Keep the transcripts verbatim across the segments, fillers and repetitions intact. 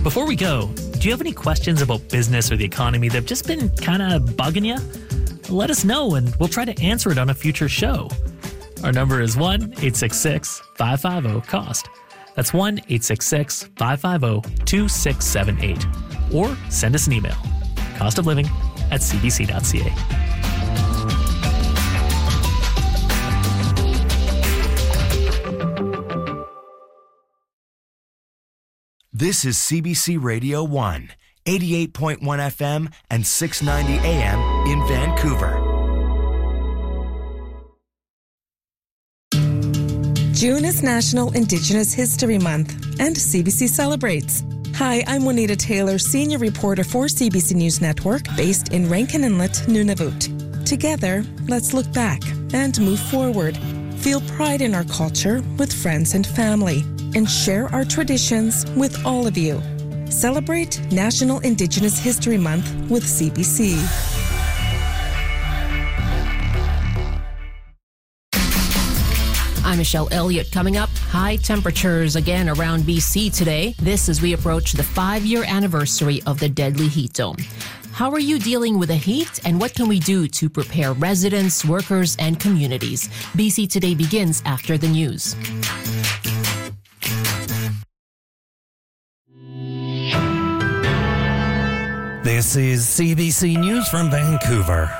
Before we go, do you have any questions about business or the economy that have just been kind of bugging you? Let us know and we'll try to answer it on a future show. Our number is one eight six six, five five zero, C O S T. That's one eight six six, five five zero, two six seven eight. Or send us an email, costofliving at c b c dot c a. This is C B C Radio one, eighty-eight point one F M and six ninety A M in Vancouver. June is National Indigenous History Month, and C B C celebrates. Hi, I'm Juanita Taylor, senior reporter for C B C News Network, based in Rankin Inlet, Nunavut. Together, let's look back and move forward. Feel pride in our culture with friends and family, and share our traditions with all of you. Celebrate National Indigenous History Month with C B C. I'm Michelle Elliott. Coming up, high temperatures again around B C today. This as we approach the five-year anniversary of the deadly heat dome. How are you dealing with the heat, and what can we do to prepare residents, workers, and communities? B C Today begins after the news. This is C B C News from Vancouver.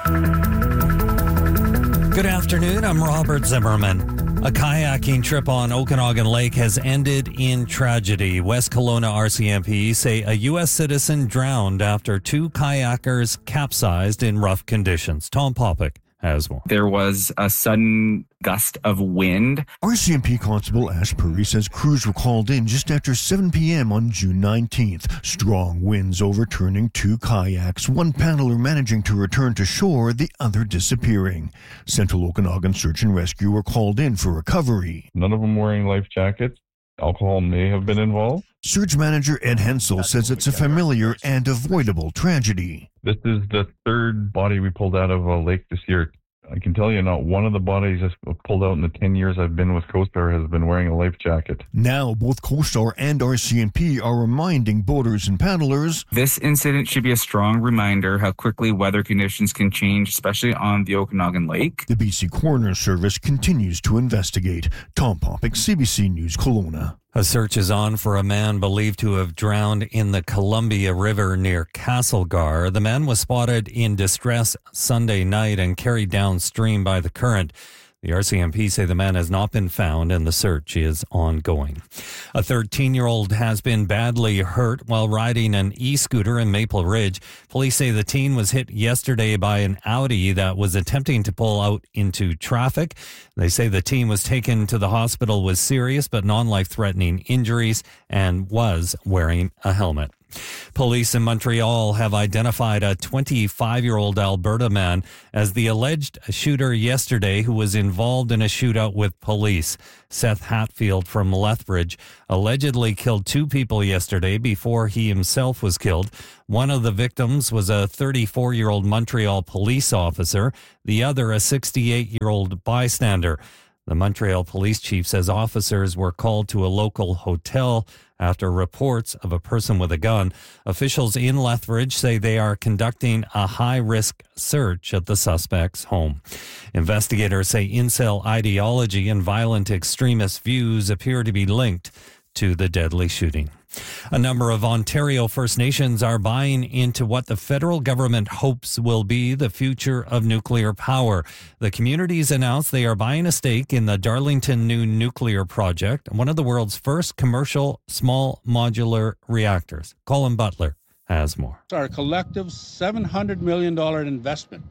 Good afternoon, I'm Robert Zimmerman. A kayaking trip on Okanagan Lake has ended in tragedy. West Kelowna R C M P say a U S citizen drowned after two kayakers capsized in rough conditions. Tom Popick has more. There was a sudden gust of wind. R C M P Constable Ash Puri says crews were called in just after seven p.m. on June nineteenth. Strong winds overturning two kayaks, one paddler managing to return to shore, the other disappearing. Central Okanagan Search and Rescue were called in for recovery. None of them wearing life jackets. Alcohol may have been involved. Surge Manager Ed Hensel says it's a familiar and avoidable tragedy. This is the third body we pulled out of a lake this year. I can tell you not one of the bodies I've pulled out in the ten years I've been with CoStar has been wearing a life jacket. Now, both CoStar and R C M P are reminding boaters and paddlers. This incident should be a strong reminder how quickly weather conditions can change, especially on the Okanagan Lake. The B C Coroner Service continues to investigate. Tom Popick, C B C News, Kelowna. A search is on for a man believed to have drowned in the Columbia River near Castlegar. The man was spotted in distress Sunday night and carried downstream by the current. The R C M P say the man has not been found and the search is ongoing. A thirteen-year-old has been badly hurt while riding an e-scooter in Maple Ridge. Police say the teen was hit yesterday by an Audi that was attempting to pull out into traffic. They say the teen was taken to the hospital with serious but non-life-threatening injuries and was wearing a helmet. Police in Montreal have identified a twenty-five-year-old Alberta man as the alleged shooter yesterday who was involved in a shootout with police. Seth Hatfield from Lethbridge allegedly killed two people yesterday before he himself was killed. One of the victims was a thirty-four-year-old Montreal police officer, the other a sixty-eight-year-old bystander. The Montreal police chief says officers were called to a local hotel after reports of a person with a gun. Officials in Lethbridge say they are conducting a high-risk search at the suspect's home. Investigators say incel ideology and violent extremist views appear to be linked to the deadly shooting. A number of Ontario First Nations are buying into what the federal government hopes will be the future of nuclear power. The communities announced they are buying a stake in the Darlington New Nuclear Project, one of the world's first commercial small modular reactors. Colin Butler has more. Our collective seven hundred million dollars investment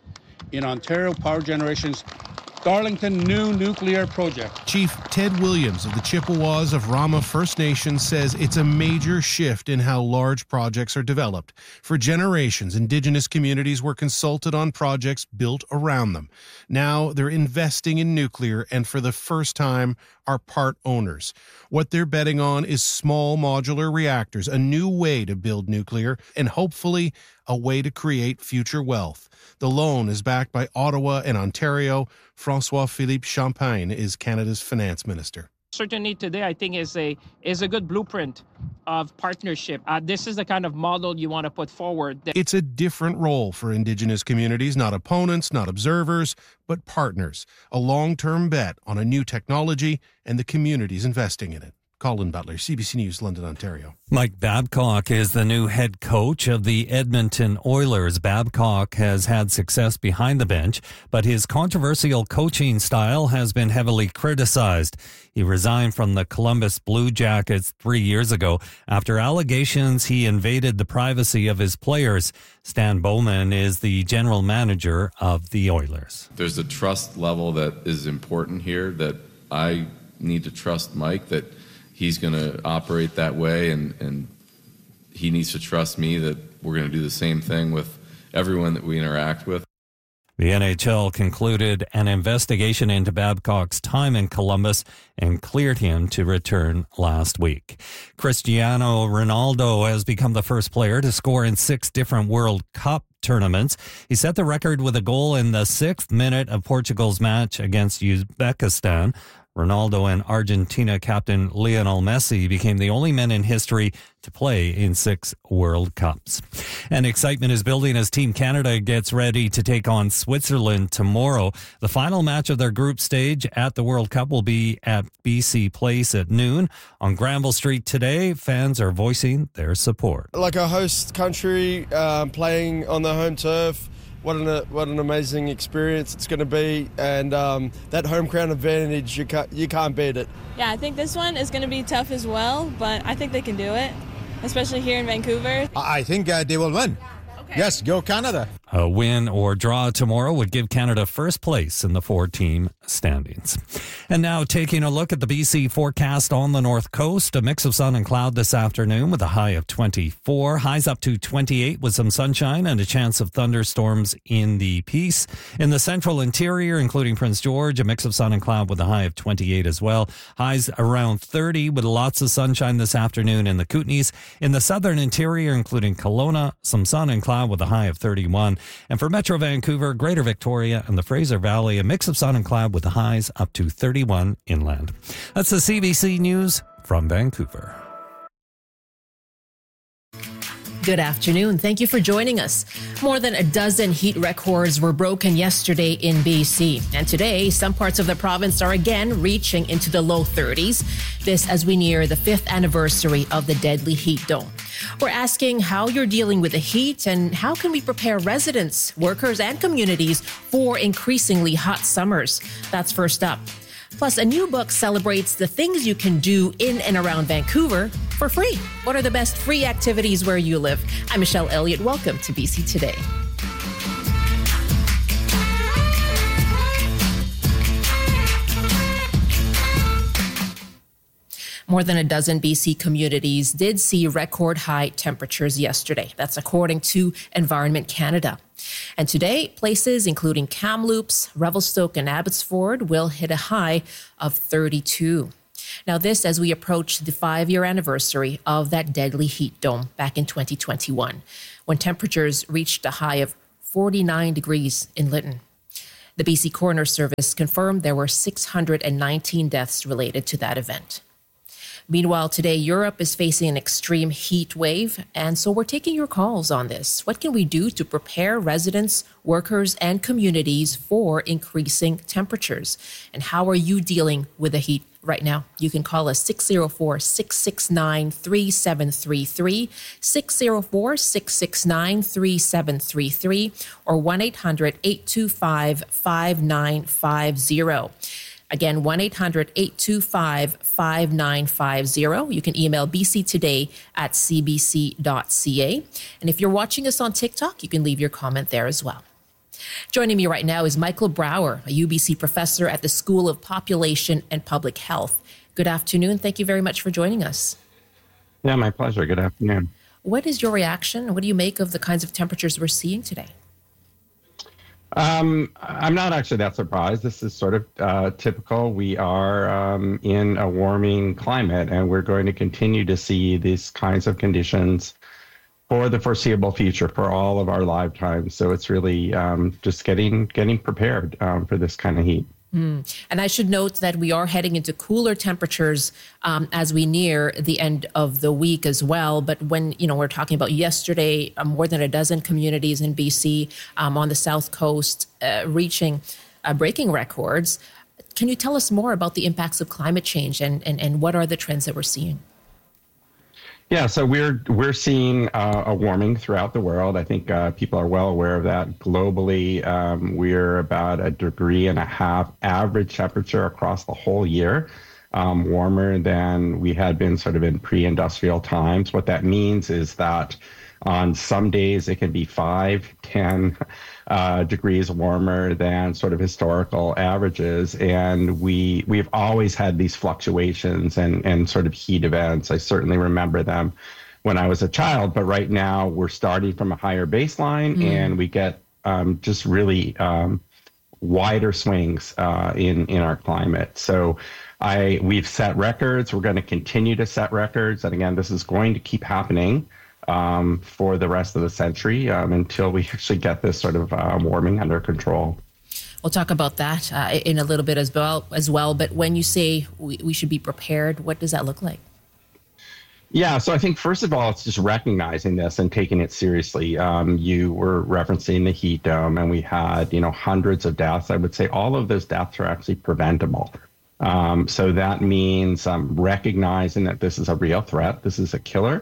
in Ontario Power Generation's Darlington New Nuclear Project. Chief Ted Williams of the Chippewas of Rama First Nation says it's a major shift in how large projects are developed. For generations, Indigenous communities were consulted on projects built around them. Now they're investing in nuclear and for the first time are part owners. What they're betting on is small modular reactors, a new way to build nuclear and hopefully a way to create future wealth. The loan is backed by Ottawa and Ontario. François-Philippe Champagne is Canada's finance minister. Certainly today, I think, is a is a good blueprint of partnership. Uh, this is the kind of model you want to put forward. It's a different role for Indigenous communities, not opponents, not observers, but partners. A long-term bet on a new technology and the communities investing in it. Colin Butler, C B C News, London, Ontario. Mike Babcock is the new head coach of the Edmonton Oilers. Babcock has had success behind the bench, but his controversial coaching style has been heavily criticized. He resigned from the Columbus Blue Jackets three years ago after allegations he invaded the privacy of his players. Stan Bowman is the general manager of the Oilers. There's a trust level that is important here, that I need to trust Mike, that he's going to operate that way, and, and he needs to trust me that we're going to do the same thing with everyone that we interact with. The N H L concluded an investigation into Babcock's time in Columbus and cleared him to return last week. Cristiano Ronaldo has become the first player to score in six different World Cup tournaments. He set the record with a goal in the sixth minute of Portugal's match against Uzbekistan. Ronaldo and Argentina captain Lionel Messi became the only men in history to play in six World Cups. And excitement is building as Team Canada gets ready to take on Switzerland tomorrow. The final match of their group stage at the World Cup will be at B C Place at noon. On Granville Street today, fans are voicing their support. Like a host country, um, playing on the home turf, What an what an amazing experience it's going to be, and um, that home ground advantage, you can't, you can't beat it. Yeah, I think this one is going to be tough as well, but I think they can do it, especially here in Vancouver. I think uh, they will win. Okay. Yes, go Canada. A win or draw tomorrow would give Canada first place in the four-team standings. And now taking a look at the B C forecast on the north coast. A mix of sun and cloud this afternoon with a high of twenty-four. Highs up to twenty-eight with some sunshine and a chance of thunderstorms in the Peace. In the central interior, including Prince George, a mix of sun and cloud with a high of twenty-eight as well. Highs around thirty with lots of sunshine this afternoon in the Kootenays. In the southern interior, including Kelowna, some sun and cloud with a high of thirty-one. And for Metro Vancouver, Greater Victoria, and the Fraser Valley, a mix of sun and cloud with the highs up to thirty-one inland. That's the C B C News from Vancouver. Good afternoon. Thank you for joining us. More than a dozen heat records were broken yesterday in B C. And today, some parts of the province are again reaching into the low thirties. This as we near the fifth anniversary of the deadly heat dome. We're asking how you're dealing with the heat and how can we prepare residents, workers, and communities for increasingly hot summers. That's first up. Plus, a new book celebrates the things you can do in and around Vancouver for free. What are the best free activities where you live? I'm Michelle Elliott. Welcome to B C Today. More than a dozen B C communities did see record high temperatures yesterday. That's according to Environment Canada. And today, places including Kamloops, Revelstoke, and Abbotsford will hit a high of thirty-two. Now, this as we approach the five-year anniversary of that deadly heat dome back in twenty twenty-one, when temperatures reached a high of forty-nine degrees in Lytton. The B C Coroner Service confirmed there were six hundred nineteen deaths related to that event. Meanwhile, today, Europe is facing an extreme heat wave, and so we're taking your calls on this. What can we do to prepare residents, workers, and communities for increasing temperatures? And how are you dealing with the heat right now? You can call us six oh four, six six nine, three seven three three, six oh four, six six nine, three seven three three, or one eight hundred, eight two five, five nine five zero. Again, one eight hundred, eight two five, five nine five zero. You can email b c today at c b c dot c a. And if you're watching us on TikTok, you can leave your comment there as well. Joining me right now is Michael Brower, a U B C professor at the School of Population and Public Health. Good afternoon. Thank you very much for joining us. Yeah, my pleasure. Good afternoon. What is your reaction? What do you make of the kinds of temperatures we're seeing today? Um, I'm not actually that surprised. This is sort of uh, typical. We are um, in a warming climate, and we're going to continue to see these kinds of conditions for the foreseeable future, for all of our lifetimes. So it's really um, just getting getting prepared um, for this kind of heat. Mm. And I should note that we are heading into cooler temperatures um, as we near the end of the week as well. But when, you know, we're talking about yesterday, uh, more than a dozen communities in B C um, on the South Coast uh, reaching, uh, breaking records. Can you tell us more about the impacts of climate change and, and, and what are the trends that we're seeing? Yeah, so we're we're seeing uh, a warming throughout the world. I think uh, people are well aware of that. Globally, um, we're about a degree and a half average temperature across the whole year, um, warmer than we had been sort of in pre-industrial times. What that means is that on some days it can be five, ten uh, degrees warmer than sort of historical averages. And we, we've always had these fluctuations and, and sort of heat events. I certainly remember them when I was a child, but right now we're starting from a higher baseline mm. and we get um, just really um, wider swings uh, in, in our climate. So I, we've set records. We're going to continue to set records. And again, this is going to keep happening Um, for the rest of the century um, until we actually get this sort of uh, warming under control. We'll talk about that uh, in a little bit as well. As well. But when you say we, we should be prepared, what does that look like? Yeah, so I think first of all, it's just recognizing this and taking it seriously. Um, you were referencing the heat dome, and we had, you know, hundreds of deaths. I would say all of those deaths are actually preventable. Um, so that means um, recognizing that this is a real threat. This is a killer.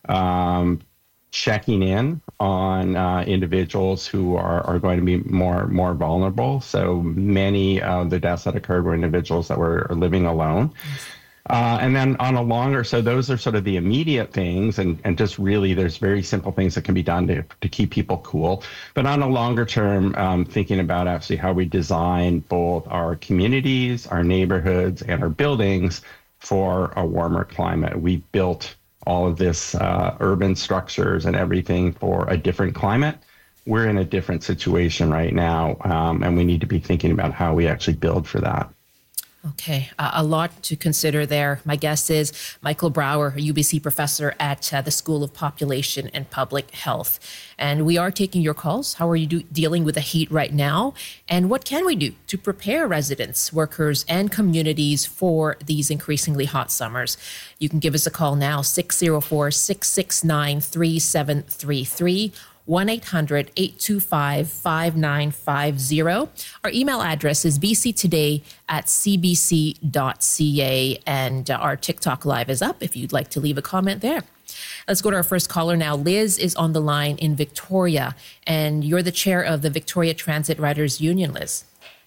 Um, checking in on uh, individuals who are, are going to be more more vulnerable. So many of the deaths that occurred were individuals that were living alone. Uh, and then on a longer, so those are sort of the immediate things, and, and just really there's very simple things that can be done to, to keep people cool. But on a longer term, um, thinking about actually how we design both our communities, our neighborhoods, and our buildings for a warmer climate. We built all of this uh, urban structures and everything for a different climate. We're in a different situation right now, um, and we need to be thinking about how we actually build for that. Okay, uh, a lot to consider there. My guest is Michael Brouwer, a U B C professor at uh, the School of Population and Public Health. And we are taking your calls. How are you do- dealing with the heat right now? And what can we do to prepare residents, workers, and communities for these increasingly hot summers? You can give us a call now, six oh four, six six nine, three seven three three. one eight hundred, eight two five, five nine five zero. Our email address is b c today at c b c dot c a, and uh, our TikTok Live is up if you'd like to leave a comment there. Let's go to our first caller now. Liz is on the line in Victoria, and you're the chair of the Victoria Transit Riders Union, Liz.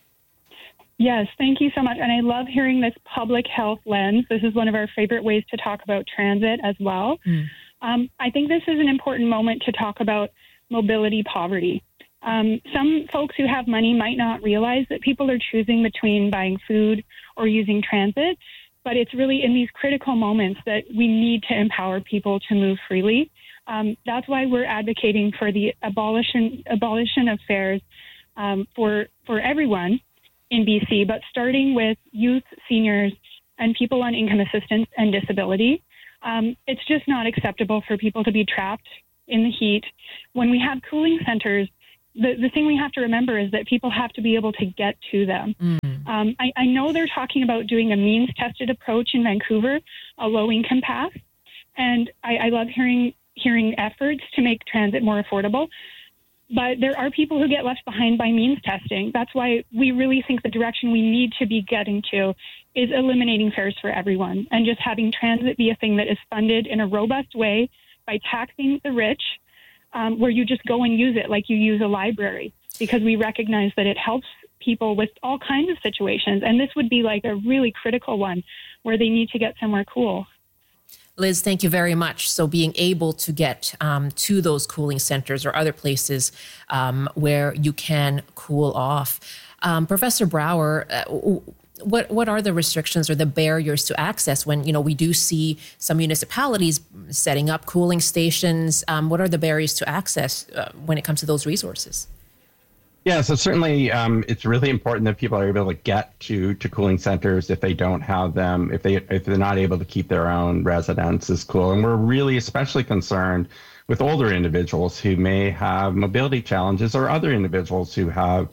Yes, thank you so much. And I love hearing this public health lens. This is one of our favorite ways to talk about transit as well. Mm. Um, I think this is an important moment to talk about mobility poverty. Um, some folks who have money might not realize that people are choosing between buying food or using transit, but it's really in these critical moments that we need to empower people to move freely. Um, that's why we're advocating for the abolition abolition of fares um, for for everyone in B C, but starting with youth, seniors, and people on income assistance and disability. Um, it's just not acceptable for people to be trapped in the heat. When we have cooling centers, the, the thing we have to remember is that people have to be able to get to them. Mm. Um, I, I know they're talking about doing a means-tested approach in Vancouver, a low-income path, and I, I love hearing hearing efforts to make transit more affordable. But there are people who get left behind by means testing. That's why we really think the direction we need to be getting to is eliminating fares for everyone and just having transit be a thing that is funded in a robust way by taxing the rich, um, where you just go and use it like you use a library, because we recognize that it helps people with all kinds of situations. And this would be like a really critical one where they need to get somewhere cool. Liz, thank you very much. So being able to get um, to those cooling centers or other places um, where you can cool off. Um, Professor Brouwer, uh, what what are the restrictions or the barriers to access when, you know, we do see some municipalities setting up cooling stations? Um, what are the barriers to access uh, when it comes to those resources? Yeah, so certainly um, it's really important that people are able to get to, to cooling centers if they don't have them, if they if they're not able to keep their own residence is cool. And we're really especially concerned with older individuals who may have mobility challenges or other individuals who have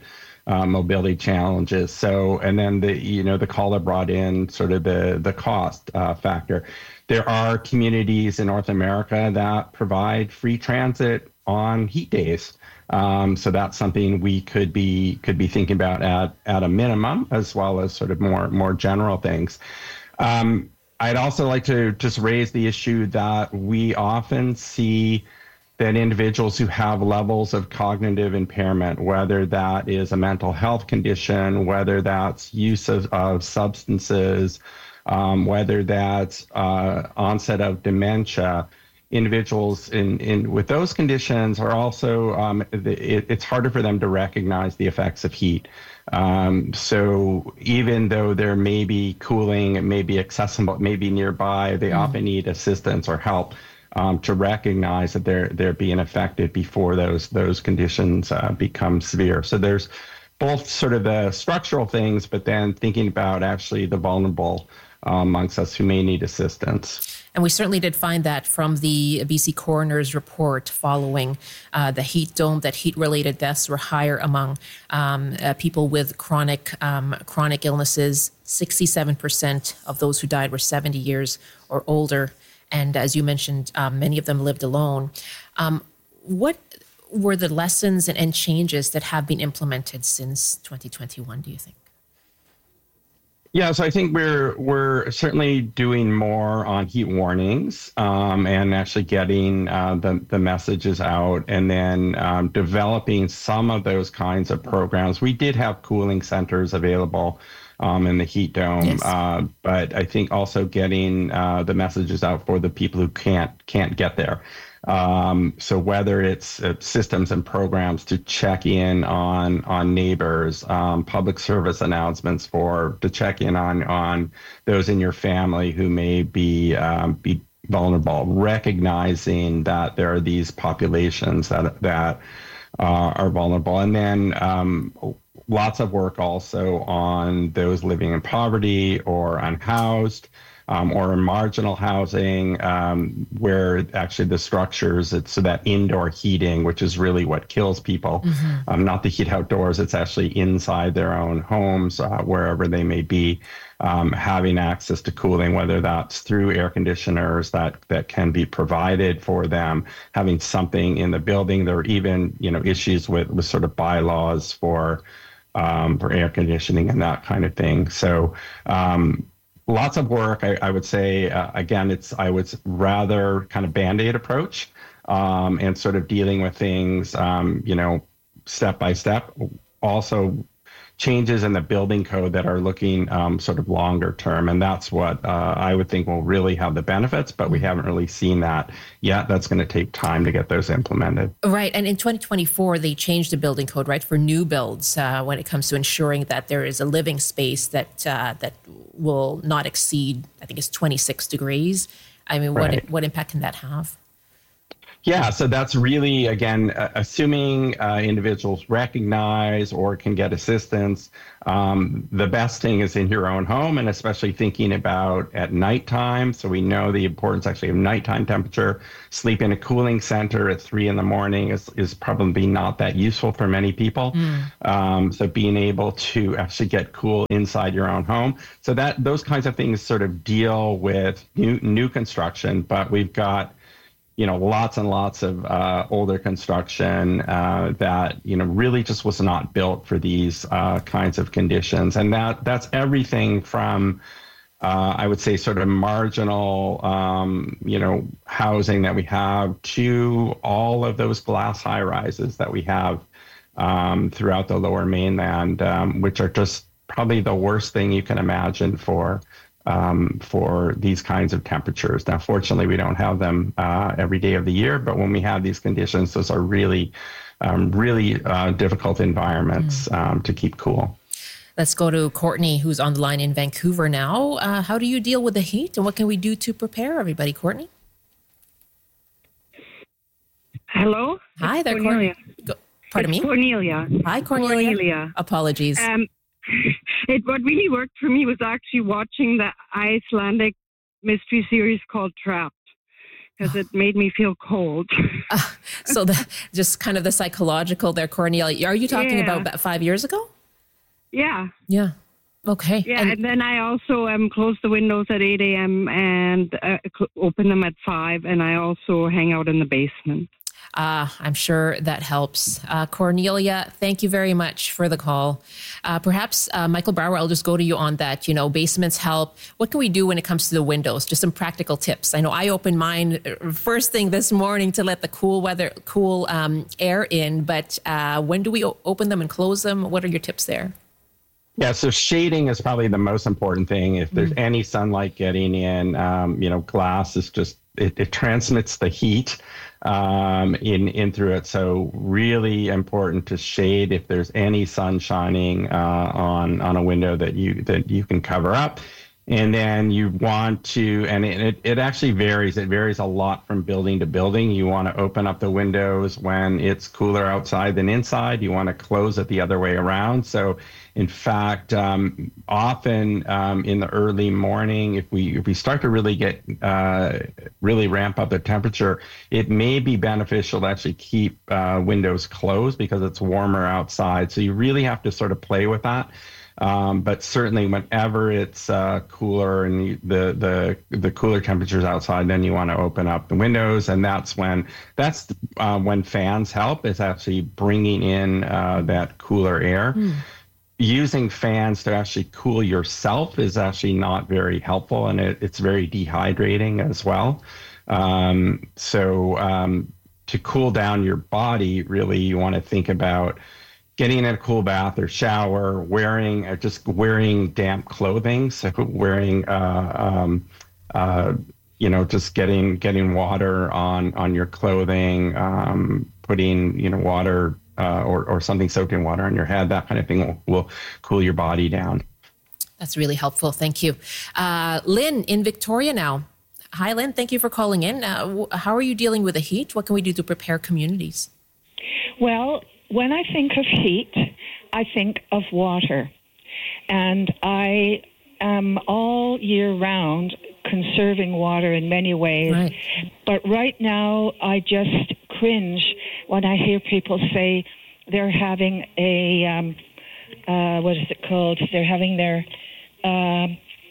uh, mobility challenges. So, and then the, you know, the caller brought in sort of the, the cost uh, factor. There are communities in North America that provide free transit on heat days. Um, so that's something we could be could be thinking about at, at a minimum, as well as sort of more more general things. Um, I'd also like to just raise the issue that we often see that individuals who have levels of cognitive impairment, whether that is a mental health condition, whether that's use of, of substances, um, whether that's uh, onset of dementia, individuals in, in with those conditions are also, um, it, it's harder for them to recognize the effects of heat. Um, so even though there may be cooling, it may be accessible, it may be nearby, they mm. often need assistance or help um, to recognize that they're they're being affected before those those conditions uh, become severe. So there's both sort of the structural things, but then thinking about actually the vulnerable uh, amongst us who may need assistance. And we certainly did find that from the B C coroner's report following uh, the heat dome, that heat-related deaths were higher among um, uh, people with chronic um, chronic illnesses. sixty-seven percent of those who died were seventy years or older. And as you mentioned, um, many of them lived alone. Um, what were the lessons and, and changes that have been implemented since twenty twenty-one, do you think? Yeah, so I think we're we're certainly doing more on heat warnings um, and actually getting uh, the, the messages out, and then um, developing some of those kinds of programs. We did have cooling centers available um, in the heat dome, yes. uh, but I think also getting uh, the messages out for the people who can't can't get there. Um, so whether it's uh, systems and programs to check in on on neighbors, um, public service announcements for to check in on on those in your family who may be um, be vulnerable, recognizing that there are these populations that that uh, are vulnerable, and then um, lots of work also on those living in poverty or unhoused. Um, or in marginal housing, um, where actually the structures, it's so that indoor heating, which is really what kills people, mm-hmm. um, not the heat outdoors, it's actually inside their own homes, uh, wherever they may be, um, having access to cooling, whether that's through air conditioners that, that can be provided for them, having something in the building. There are even, you know, issues with, with sort of bylaws for, um, for air conditioning and that kind of thing. So, um, lots of work, I, I would say. Uh, again, it's I would rather kind of Band-Aid approach um, and sort of dealing with things, um, you know, step by step. Also, changes in the building code that are looking um, sort of longer term, and that's what uh, I would think will really have the benefits. But we haven't really seen that yet. That's going to take time to get those implemented. Right, and in twenty twenty-four, they changed the building code, right, for new builds uh, when it comes to ensuring that there is a living space that uh, that will not exceed, I think it's twenty-six degrees. I mean, what Right. what impact can that have? Yeah, so that's really, again, uh, assuming uh, individuals recognize or can get assistance. Um, the best thing is in your own home, and especially thinking about at nighttime. So we know the importance actually of nighttime temperature. Sleep in a cooling center at three in the morning is, is probably not that useful for many people. Mm. Um, so being able to actually get cool inside your own home. So that those kinds of things sort of deal with new new construction, but we've got you know, lots and lots of uh, older construction uh, that, you know, really just was not built for these uh, kinds of conditions. And that that's everything from, uh, I would say, sort of marginal, um, you know, housing that we have to all of those glass high rises that we have um, throughout the Lower Mainland, um, which are just probably the worst thing you can imagine for Um, for these kinds of temperatures. Now, fortunately, we don't have them uh, every day of the year, but when we have these conditions, those are really, um, really uh, difficult environments mm. um, to keep cool. Let's go to Courtney, who's on the line in Vancouver now. Uh, how do you deal with the heat, and what can we do to prepare everybody, Courtney? Hello? Hi it's there, Cornelia. Go, pardon it's me? Cornelia. Hi, Cornelia. Cornelia. Apologies. Um, it, what really worked for me was actually watching the Icelandic mystery series called Trapped, because it made me feel cold. uh, so the, just kind of the psychological there, Cornelia. Are you talking yeah. about five years ago? Yeah. Yeah. Okay. Yeah, and, and then I also um, close the windows at eight a.m. and uh, open them at five, and I also hang out in the basement. Uh, I'm sure that helps. Uh, Cornelia, thank you very much for the call. Uh, perhaps, uh, Michael Brower, I'll just go to you on that. You know, basements help. What can we do when it comes to the windows? Just some practical tips. I know I opened mine first thing this morning to let the cool weather, cool um, air in, but uh, when do we o- open them and close them? What are your tips there? Yeah, so shading is probably the most important thing. If there's mm. any sunlight getting in, um, you know, glass is just, it, it transmits the heat um, in, in through it. So really important to shade if there's any sun shining uh, on, on a window that you, that you can cover up. And then you want to, and it, it actually varies. It varies a lot from building to building. You want to open up the windows when it's cooler outside than inside. You want to close it the other way around. So in fact, um, often um, in the early morning, if we if we start to really get, uh, really ramp up the temperature, it may be beneficial to actually keep uh, windows closed because it's warmer outside. So you really have to sort of play with that. Um, but certainly whenever it's uh, cooler and the, the the cooler temperatures outside, then you want to open up the windows. And that's when that's uh, when fans help, is actually bringing in uh, that cooler air. Mm. Using fans to actually cool yourself is actually not very helpful, and it, it's very dehydrating as well. Um, so um, to cool down your body, really, you want to think about getting in a cool bath or shower, wearing or just wearing damp clothing. So wearing, uh, um, uh, you know, just getting getting water on on your clothing, um, putting you know water uh, or or something soaked in water on your head. That kind of thing will, will cool your body down. That's really helpful. Thank you, uh, Lynn in Victoria now. Hi, Lynn. Thank you for calling in. Uh, how are you dealing with the heat? What can we do to prepare communities? Well, when I think of heat, I think of water. And I am all year round conserving water in many ways. Right. But right now, I just cringe when I hear people say they're having a, um, uh, what is it called? They're having their uh,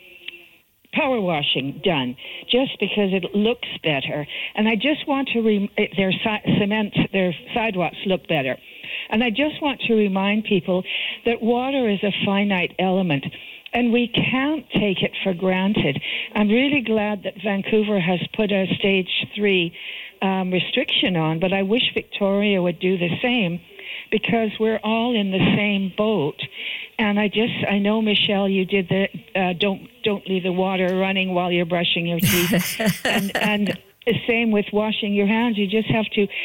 power washing done just because it looks better. And I just want to, re- their si- cement, their sidewalks look better. And I just want to remind people that water is a finite element, and we can't take it for granted. I'm really glad that Vancouver has put a stage three um, restriction on, but I wish Victoria would do the same, because we're all in the same boat. And I just, I know, Michelle, you did the, uh, don't don't leave the water running while you're brushing your teeth. and, and the same with washing your hands. You just have to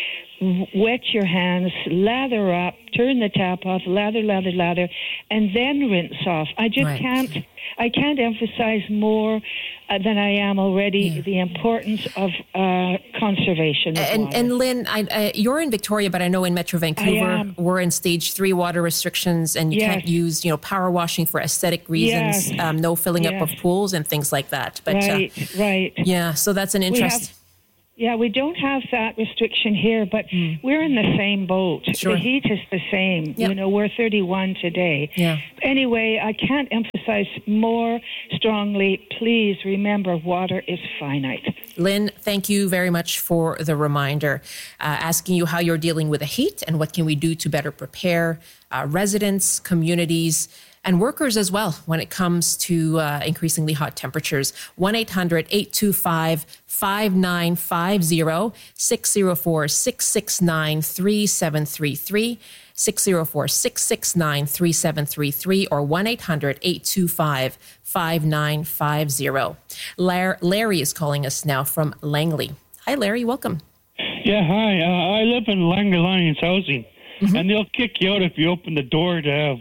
wet your hands, lather up, turn the tap off, lather, lather, lather, and then rinse off. I just right. can't, I can't emphasize more uh, than I am already yeah. the importance of uh, conservation of and, water. And Lynn, I, I, you're in Victoria, but I know in Metro Vancouver, we're in stage three water restrictions, and you yes. can't use, you know, power washing for aesthetic reasons, yes. um, no filling yes. up of pools and things like that. But right, uh, right. Yeah, so that's an interest. Yeah, we don't have that restriction here, but mm. we're in the same boat. Sure. The heat is the same. Yep. You know, we're thirty-one today. Yeah. Anyway, I can't emphasize more strongly, please remember water is finite. Lynn, thank you very much for the reminder. Uh, asking you how you're dealing with the heat and what can we do to better prepare uh, residents, communities, and workers as well when it comes to uh, increasingly hot temperatures. one eight hundred eight two five five nine five zero, six zero four six six nine three seven three three, six zero four six six nine three seven three three, or one eight hundred eight two five five nine five zero. Larry is calling us now from Langley. Hi, Larry. Welcome. Yeah, hi. Uh, I live in Langley Alliance Housing, mm-hmm. and they'll kick you out if you open the door to have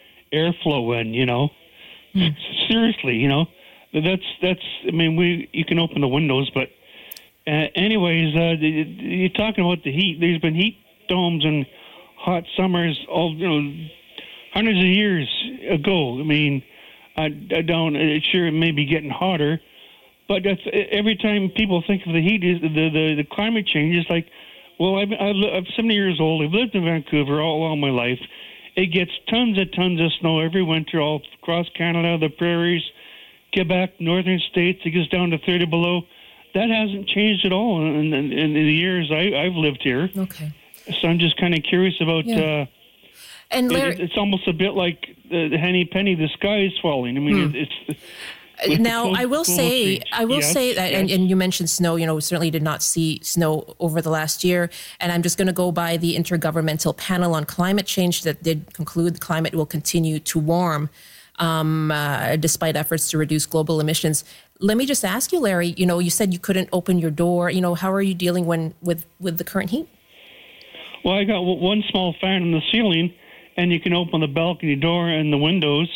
airflow in, you know. Mm. Seriously, you know. That's, that's, I mean, we, you can open the windows, but uh, anyways, uh, you're talking about the heat. There's been heat domes and hot summers all, you know, hundreds of years ago. I mean, I, I don't, it's sure it may be getting hotter, but that's, every time people think of the heat, is the, the, the climate change is like, well, I've, I've, I'm seventy years old. I've lived in Vancouver all along my life. it gets tons and tons of snow every winter all across Canada, the prairies, Quebec, northern states. It gets down to thirty below. That hasn't changed at all in, in, in the years I, I've lived here. Okay. So I'm just kind of curious about. Yeah. Uh, and Larry, it, it's almost a bit like the, the Henny Penny, the sky is falling. I mean, Hmm. it, it's. Now, I will say, I will Yes, say that, and, yes. and you mentioned snow. You know, we certainly did not see snow over the last year. And I'm just going to go by the Intergovernmental Panel on Climate Change that did conclude the climate will continue to warm, um, uh, despite efforts to reduce global emissions. Let me just ask you, Larry. You know, you said you couldn't open your door. You know, how are you dealing when with with the current heat? Well, I got w- one small fan in the ceiling, and you can open the balcony door and the windows.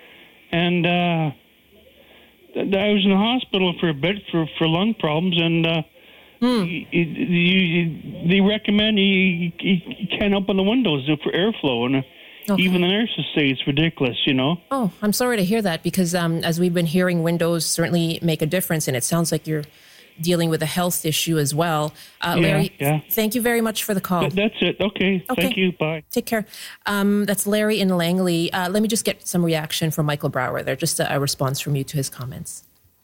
And uh, th- I was in the hospital for a bit for, for lung problems, and uh, you, you, you, they recommend you, you, you can't open the windows for airflow. And uh, even the nurses say it's ridiculous, you know. Oh, I'm sorry to hear that because um, as we've been hearing, windows certainly make a difference, and it sounds like you're dealing with a health issue as well. Uh, Yeah, Larry, yeah. thank you very much for the call. Th- that's it. Okay. Okay. Thank you. Bye. Take care. Um, that's Larry in Langley. Uh, let me just get some reaction from Michael Brower there, just a, a response from you to his comments.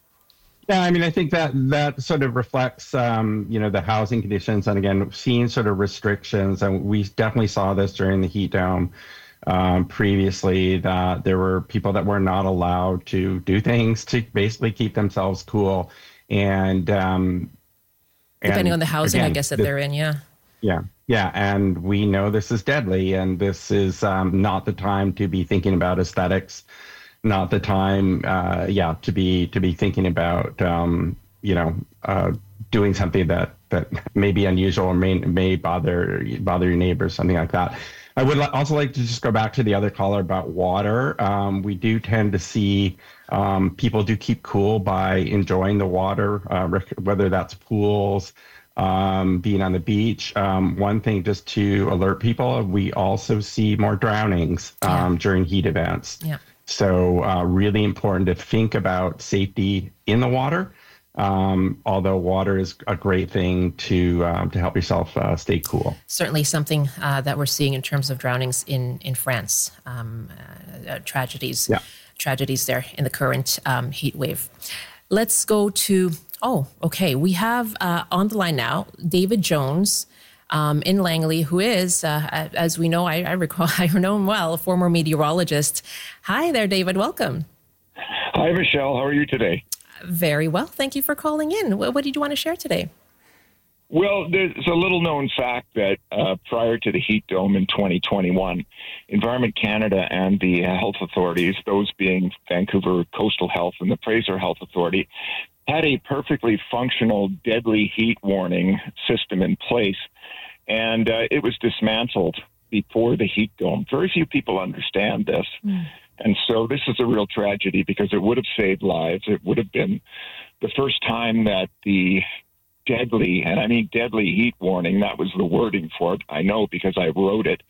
Yeah, I mean, I think that that sort of reflects, um, you know, the housing conditions, and again, seeing sort of restrictions, and we definitely saw this during the heat dome um, previously. That there were people that were not allowed to do things to basically keep themselves cool, and um, Depending and on the housing, I again, guess, that this- they're in, yeah. Yeah, yeah, and we know this is deadly, and this is um, not the time to be thinking about aesthetics. Not the time, uh, yeah, to be to be thinking about, um, you know, uh, doing something that, that may be unusual or may may bother bother your neighbors, something like that. I would li- also like to just go back to the other caller about water. Um, we do tend to see um, people do keep cool by enjoying the water, uh, rec- whether that's pools, um, being on the beach. Um, one thing just to alert people, we also see more drownings um, during heat events. Yeah. So uh, really important to think about safety in the water. Um, although water is a great thing to um, to help yourself uh, stay cool. Certainly something uh, that we're seeing in terms of drownings in, in France, um, uh, uh, tragedies, Yeah. tragedies there in the current um, heat wave. Let's go to, oh, okay, we have uh, on the line now, David Jones um, in Langley, who is, uh, as we know, I, I recall, I know him well, a former meteorologist. Hi there, David, welcome. Hi, Michelle. How are you today? Very well. Thank you for calling in. What, what did you want to share today? Well, there's a little known fact that uh, prior to the heat dome in twenty twenty-one, Environment Canada and the health authorities, those being Vancouver Coastal Health and the Fraser Health Authority, had a perfectly functional deadly heat warning system in place. And uh, it was dismantled before the heat dome. Very few people understand this. Mm. And so this is a real tragedy because it would have saved lives. It would have been the first time that the deadly, and I mean deadly heat warning, that was the wording for it. I know because I wrote it.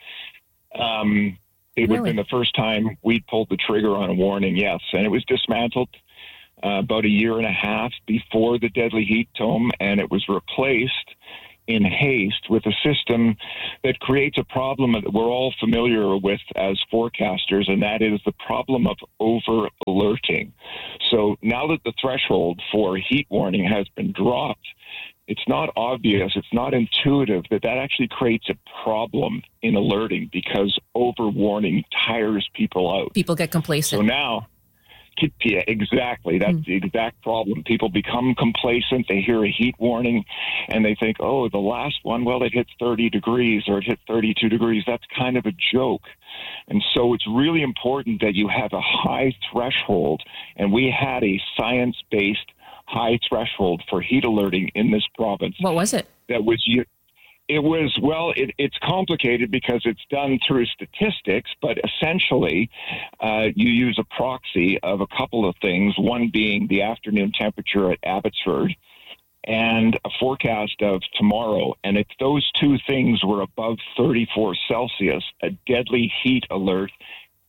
Um, it would have been the first time we'd pulled the trigger on a warning, yes. And it was dismantled uh, about a year and a half before the deadly heat dome, and it was replaced in haste with a system that creates a problem that we're all familiar with as forecasters, and that is the problem of over alerting. So now that the threshold for heat warning has been dropped, it's not obvious, it's not intuitive that that actually creates a problem in alerting because over warning tires people out. People get complacent. So now, yeah, exactly. That's mm. the exact problem. People become complacent. They hear a heat warning and they think, oh, the last one, well, it hit thirty degrees or it hit thirty-two degrees. That's kind of a joke. And so it's really important that you have a high threshold. And we had a science-based high threshold for heat alerting in this province. What was it? That was you. It was, well, it, it's complicated because it's done through statistics, but essentially uh, you use a proxy of a couple of things, one being the afternoon temperature at Abbotsford and a forecast of tomorrow. And if those two things were above thirty-four Celsius, a deadly heat alert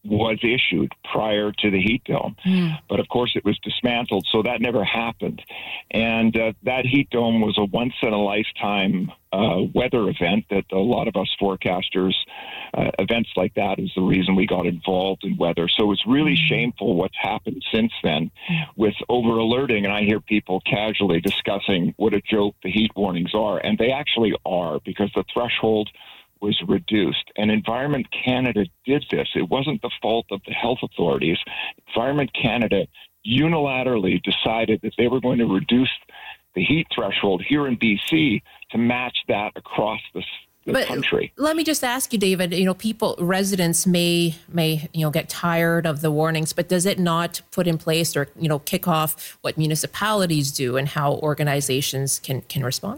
was issued prior to the heat dome. Mm. But of course, it was dismantled, so that never happened. And uh, that heat dome was a once-in-a-lifetime uh, weather event that a lot of us forecasters, uh, events like that is the reason we got involved in weather. So it's really mm. shameful what's happened since then with over-alerting. And I hear people casually discussing what a joke the heat warnings are. And they actually are, because the threshold was reduced. And Environment Canada did this. It wasn't the fault of the health authorities. Environment Canada unilaterally decided that they were going to reduce the heat threshold here in B C to match that across the, the but country. Let me just ask you, David, you know, people, residents may, may, you know, get tired of the warnings, but does it not put in place or, you know, kick off what municipalities do and how organizations can, can respond?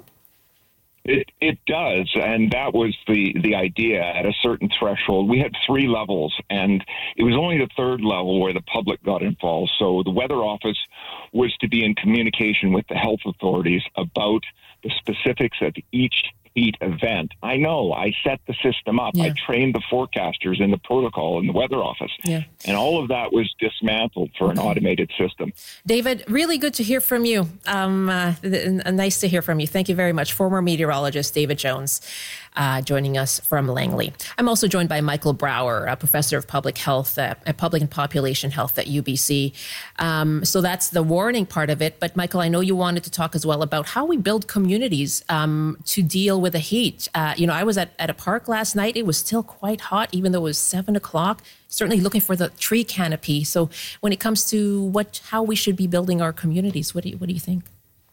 It it does, and that was the, the idea. At a certain threshold, we had three levels, and it was only the third level where the public got involved. So the weather office was to be in communication with the health authorities about the specifics of each heat event. I know, I set the system up. Yeah. I trained the forecasters in the protocol in the weather office. Yeah. And all of that was dismantled for an automated system. David, really good to hear from you. Um, uh, nice to hear from you. Thank you very much. Former meteorologist David Jones uh, joining us from Langley. I'm also joined by Michael Brower, a professor of public health, uh, public and population health at U B C. Um, so that's the warning part of it. But Michael, I know you wanted to talk as well about how we build communities um, to deal with the heat. Uh, you know, I was at, at a park last night. It was still quite hot, even though it was seven o'clock. Certainly looking for the tree canopy. So when it comes to what, how we should be building our communities, what do you, what do you think?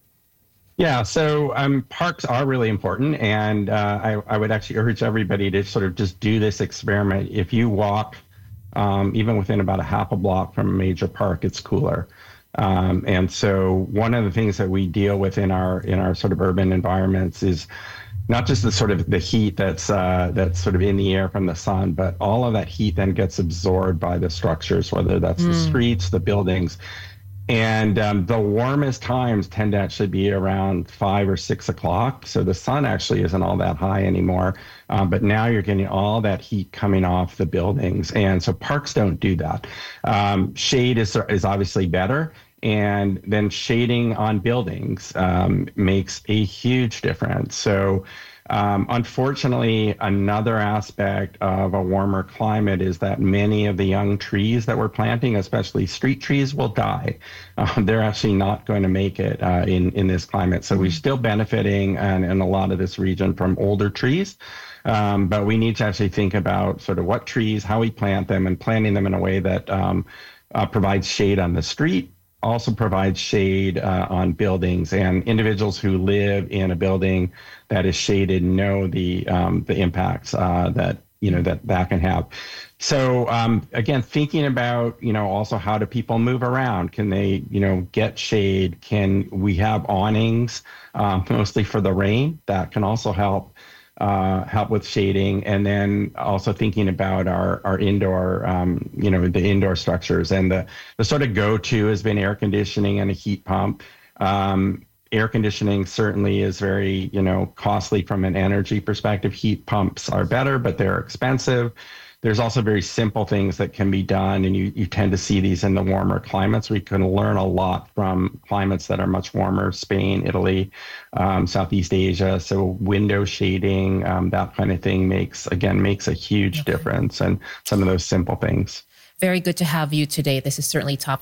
Yeah, so um, parks are really important, and uh, I, I would actually urge everybody to sort of just do this experiment. If you walk um, even within about a half a block from a major park, it's cooler. Um, and so one of the things that we deal with in our in our sort of urban environments is not just the sort of the heat that's uh, that's sort of in the air from the sun, but all of that heat then gets absorbed by the structures, whether that's mm. the streets, the buildings. And um, the warmest times tend to actually be around five or six o'clock. So the sun actually isn't all that high anymore. Um, but now you're getting all that heat coming off the buildings. And so parks don't do that. Um, shade is, is obviously better. And then shading on buildings um, makes a huge difference. So um, unfortunately, another aspect of a warmer climate is that many of the young trees that we're planting, especially street trees, will die. Um, they're actually not going to make it uh, in, in this climate. So we're still benefiting and in a lot of this region from older trees. Um, but we need to actually think about sort of what trees, how we plant them, and planting them in a way that um, uh, provides shade on the street, also provides shade uh, on buildings, and individuals who live in a building that is shaded know the um, the impacts uh, that you know that that can have. So um, again, thinking about you know also how do people move around? Can they you know get shade? Can we have awnings um, mostly for the rain? That can also help. Uh, help with shading, and then also thinking about our our indoor, um, you know, the indoor structures. And the the sort of go-to has been air conditioning and a heat pump. Um, air conditioning certainly is very, you know, costly from an energy perspective. Heat pumps are better, but they're expensive. There's also very simple things that can be done, and you, you tend to see these in the warmer climates. We can learn a lot from climates that are much warmer, Spain, Italy, um, Southeast Asia. So window shading, um, that kind of thing makes, again, makes a huge okay. difference, and some of those simple things. Very good to have you today. This is certainly top